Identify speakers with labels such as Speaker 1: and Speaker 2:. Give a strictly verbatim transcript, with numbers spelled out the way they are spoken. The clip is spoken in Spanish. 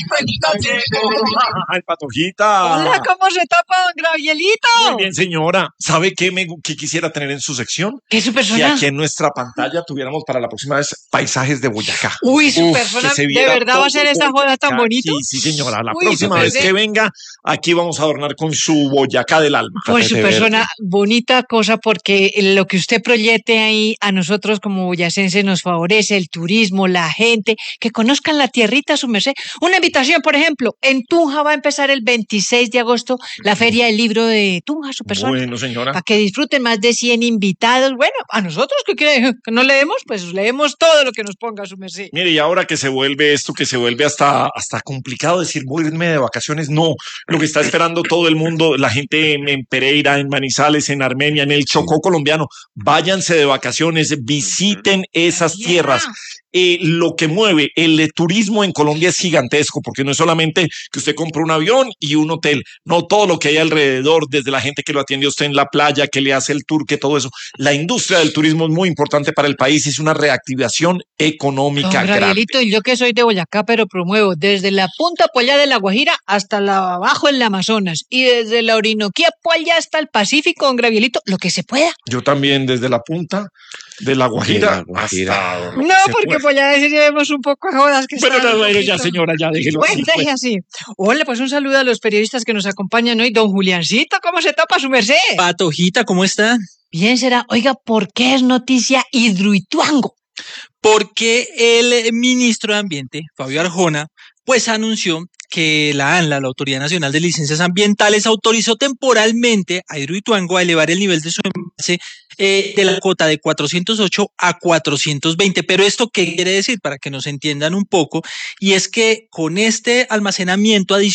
Speaker 1: Ay, Patojita.
Speaker 2: Hola, ¿cómo se tapa, don Gravielito?
Speaker 1: Muy bien, señora. ¿Sabe qué, me, qué quisiera tener en su sección?
Speaker 2: ¿Qué su persona?
Speaker 1: Que aquí en nuestra pantalla tuviéramos para la próxima vez paisajes de Boyacá.
Speaker 2: Uy, su
Speaker 1: Uf,
Speaker 2: persona,
Speaker 1: que se
Speaker 2: ¿de
Speaker 1: viera
Speaker 2: verdad va a ser
Speaker 1: todo
Speaker 2: esta joda tan
Speaker 1: Boyacá.
Speaker 2: bonito?
Speaker 1: Sí, sí, señora. La
Speaker 2: Uy,
Speaker 1: próxima
Speaker 2: su
Speaker 1: vez
Speaker 2: persona.
Speaker 1: que venga, aquí vamos a adornar con su Boyacá del alma.
Speaker 2: Pues su persona, bonita cosa, porque lo que usted proyecte ahí a nosotros como boyacenses nos favorece, el turismo, la gente, que conozcan la tierrita, su merced. Una invitación, por ejemplo, en Tunja va a empezar el veintiséis de agosto la Feria del Libro de Tunja, su persona.
Speaker 1: Bueno, señora.
Speaker 2: Para que disfruten más de cien invitados. Bueno, a nosotros que quiere que no leemos, pues leemos todo lo que nos ponga su merced.
Speaker 1: Mire, y ahora que se vuelve esto, que se vuelve hasta, hasta complicado decir voy a irme de vacaciones, no. Lo que está esperando todo el mundo, la gente en, en Pereira, en Manizales, en Armenia, en el Chocó colombiano, váyanse de vacaciones, visiten esas tierras. Eh, lo que mueve el eh, turismo en Colombia es gigantesco, porque no es solamente que usted compra un avión y un hotel, no, todo lo que hay alrededor, desde la gente que lo atiende a usted en la playa, que le hace el tour, que todo eso. La industria del turismo es muy importante para el país, es una reactivación económica
Speaker 2: Don
Speaker 1: grande.
Speaker 2: Gravielito, y yo que soy de Boyacá, pero promuevo desde la punta por allá de la Guajira hasta la abajo en la Amazonas, y desde la Orinoquía por allá hasta el Pacífico, don Gravielito, lo que se pueda.
Speaker 1: Yo también desde la punta de la Guajira,
Speaker 3: De la Guajira.
Speaker 1: hasta
Speaker 2: No, porque por allá sí vemos un poco de jodas que
Speaker 1: Bueno,
Speaker 2: están
Speaker 1: no,
Speaker 2: un
Speaker 1: bueno, ya
Speaker 2: poquito-
Speaker 1: señora, ya déjelo
Speaker 2: Bueno,
Speaker 1: así,
Speaker 2: deje
Speaker 1: pues.
Speaker 2: así. Hola, pues un saludo a los periodistas que nos acompañan hoy. Don Juliancito, ¿cómo se tapa su merced?
Speaker 4: Patojita, ¿cómo está?
Speaker 2: Bien será. Oiga, ¿por qué es noticia Hidroituango?
Speaker 4: Porque el ministro de Ambiente, Fabio Arjona, pues anunció que la ANLA, la Autoridad Nacional de Licencias Ambientales, autorizó temporalmente a Hidroituango a elevar el nivel de su embalse eh, de la cota de cuatrocientos ocho a cuatrocientos veinte. Pero ¿esto qué quiere decir? Para que nos entiendan un poco, y es que con este almacenamiento adicional